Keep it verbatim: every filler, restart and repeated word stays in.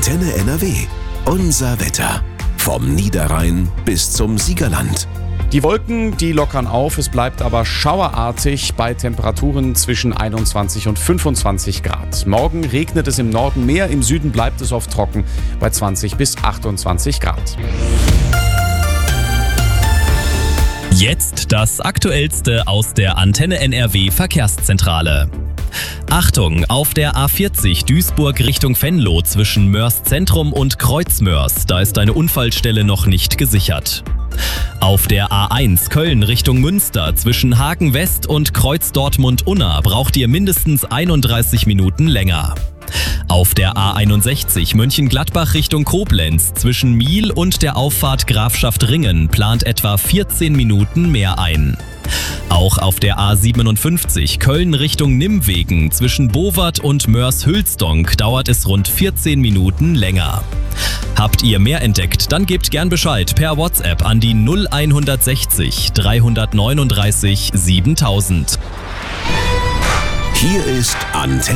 Antenne N R W. Unser Wetter. Vom Niederrhein bis zum Siegerland. Die Wolken, die lockern auf, es bleibt aber schauerartig bei Temperaturen zwischen einundzwanzig und fünfundzwanzig Grad. Morgen regnet es im Norden mehr, im Süden bleibt es oft trocken bei zwanzig bis achtundzwanzig Grad. Jetzt das Aktuellste aus der Antenne N R W Verkehrszentrale. Achtung, auf der A vierzig Duisburg Richtung Venlo zwischen Mörs Zentrum und Kreuzmörs, da ist eine Unfallstelle noch nicht gesichert. Auf der A eins Köln Richtung Münster zwischen Hagen West und Kreuz Dortmund-Unna braucht ihr mindestens einunddreißig Minuten länger. Auf der A einundsechzig Mönchengladbach Richtung Koblenz zwischen Miel und der Auffahrt Grafschaft Ringen plant etwa vierzehn Minuten mehr ein. Auch auf der A siebenundfünfzig Köln Richtung Nimwegen zwischen Bowat und Mörs-Hülsdonk dauert es rund vierzehn Minuten länger. Habt ihr mehr entdeckt, dann gebt gern Bescheid per WhatsApp an die null hundertsechzig dreihundertneununddreißig siebentausend. Hier ist Antenne